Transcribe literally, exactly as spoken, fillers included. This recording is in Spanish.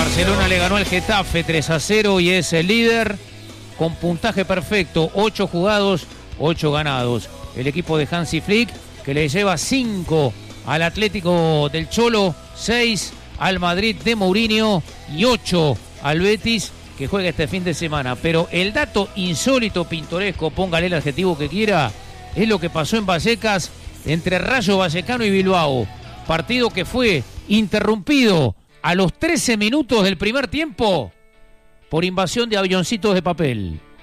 Barcelona le ganó al Getafe tres a cero y es el líder con puntaje perfecto, ocho jugados, ocho ganados. El equipo de Hansi Flick, que le lleva cinco al Atlético del Cholo, seis al Madrid de Mourinho y ocho al Betis, que juega este fin de semana. Pero el dato insólito, pintoresco, póngale el adjetivo que quiera, es lo que pasó en Vallecas entre Rayo Vallecano y Bilbao. Partido que fue interrumpido a los trece minutos del primer tiempo por invasión de avioncitos de papel.